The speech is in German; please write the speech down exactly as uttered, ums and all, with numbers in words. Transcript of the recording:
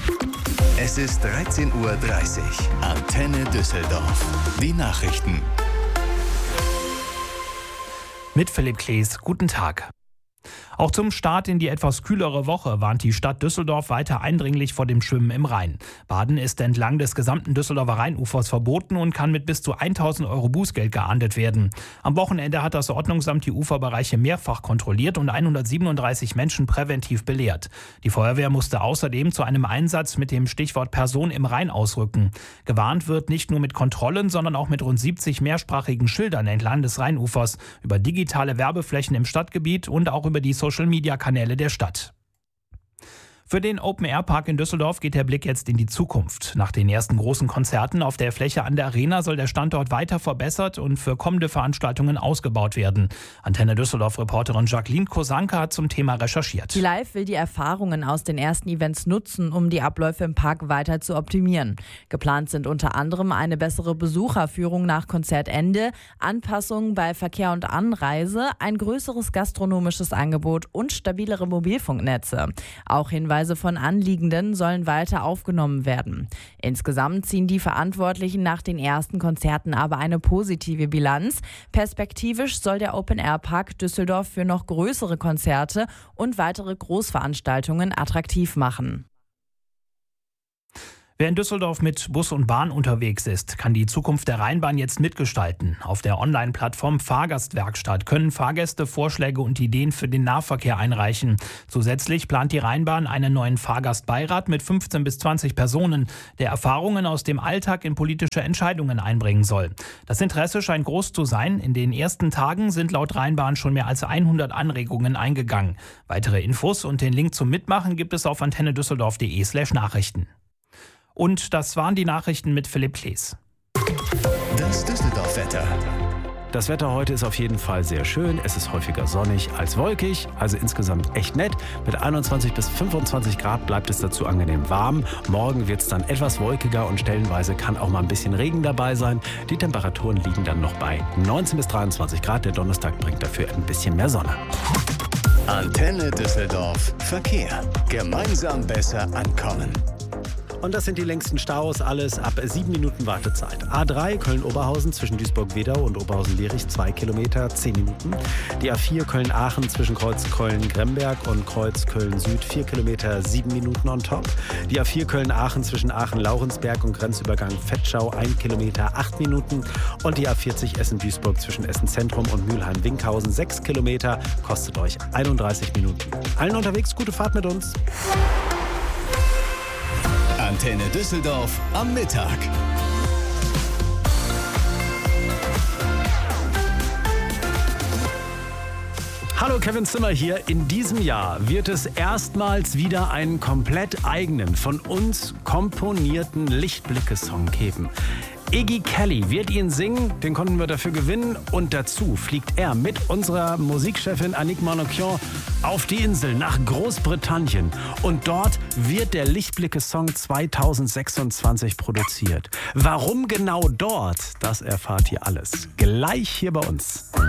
Es ist dreizehn Uhr dreißig. Antenne Düsseldorf. Die Nachrichten. Mit Philipp Klees. Guten Tag. Auch zum Start in die etwas kühlere Woche warnt die Stadt Düsseldorf weiter eindringlich vor dem Schwimmen im Rhein. Baden ist entlang des gesamten Düsseldorfer Rheinufers verboten und kann mit bis zu tausend Euro Bußgeld geahndet werden. Am Wochenende hat das Ordnungsamt die Uferbereiche mehrfach kontrolliert und hundertsiebenunddreißig Menschen präventiv belehrt. Die Feuerwehr musste außerdem zu einem Einsatz mit dem Stichwort Person im Rhein ausrücken. Gewarnt wird nicht nur mit Kontrollen, sondern auch mit rund siebzig mehrsprachigen Schildern entlang des Rheinufers, über digitale Werbeflächen im Stadtgebiet und auch über die Social-Media-Kanäle der Stadt. Für den Open-Air-Park in Düsseldorf geht der Blick jetzt in die Zukunft. Nach den ersten großen Konzerten auf der Fläche an der Arena soll der Standort weiter verbessert und für kommende Veranstaltungen ausgebaut werden. Antenne Düsseldorf-Reporterin Jacqueline Kosanka hat zum Thema recherchiert. Die Live will die Erfahrungen aus den ersten Events nutzen, um die Abläufe im Park weiter zu optimieren. Geplant sind unter anderem eine bessere Besucherführung nach Konzertende, Anpassungen bei Verkehr und Anreise, ein größeres gastronomisches Angebot und stabilere Mobilfunknetze. Auch Hinweise von Anliegenden sollen weiter aufgenommen werden. Insgesamt ziehen die Verantwortlichen nach den ersten Konzerten aber eine positive Bilanz. Perspektivisch soll der Open-Air-Park Düsseldorf für noch größere Konzerte und weitere Großveranstaltungen attraktiv machen. Wer in Düsseldorf mit Bus und Bahn unterwegs ist, kann die Zukunft der Rheinbahn jetzt mitgestalten. Auf der Online-Plattform Fahrgastwerkstatt können Fahrgäste Vorschläge und Ideen für den Nahverkehr einreichen. Zusätzlich plant die Rheinbahn einen neuen Fahrgastbeirat mit fünfzehn bis zwanzig Personen, der Erfahrungen aus dem Alltag in politische Entscheidungen einbringen soll. Das Interesse scheint groß zu sein. In den ersten Tagen sind laut Rheinbahn schon mehr als hundert Anregungen eingegangen. Weitere Infos und den Link zum Mitmachen gibt es auf antennedüsseldorf.de slash Nachrichten. Und das waren die Nachrichten mit Philipp Klees. Das Düsseldorf-Wetter. Das Wetter heute ist auf jeden Fall sehr schön. Es ist häufiger sonnig als wolkig, also insgesamt echt nett. Mit einundzwanzig bis fünfundzwanzig Grad bleibt es dazu angenehm warm. Morgen wird es dann etwas wolkiger und stellenweise kann auch mal ein bisschen Regen dabei sein. Die Temperaturen liegen dann noch bei neunzehn bis dreiundzwanzig Grad. Der Donnerstag bringt dafür ein bisschen mehr Sonne. Antenne Düsseldorf. Verkehr. Gemeinsam besser ankommen. Und das sind die längsten Staus, alles ab sieben Minuten Wartezeit. A drei Köln-Oberhausen zwischen Duisburg-Wedau und Oberhausen-Lierich zwei Kilometer, zehn Minuten. Die A vier Köln-Aachen zwischen Kreuz Köln-Gremberg und Kreuz Köln-Süd vier Kilometer, sieben Minuten on top. Die A vier Köln-Aachen zwischen Aachen-Laurensberg und Grenzübergang Vetschau ein Kilometer, acht Minuten. Und die A vierzig Essen-Duisburg zwischen Essen-Zentrum und Mülheim-Winkhausen sechs Kilometer, kostet euch einunddreißig Minuten. Allen unterwegs, gute Fahrt mit uns. Antenne Düsseldorf am Mittag. Hallo, Kevin Zimmer hier. In diesem Jahr wird es erstmals wieder einen komplett eigenen, von uns komponierten Lichtblicke-Song geben. Iggy Kelly wird ihn singen, den konnten wir dafür gewinnen und dazu fliegt er mit unserer Musikchefin Annick Manoukian auf die Insel nach Großbritannien und dort wird der Lichtblicke-Song zweitausendsechsundzwanzig produziert. Warum genau dort, das erfahrt ihr alles gleich hier bei uns.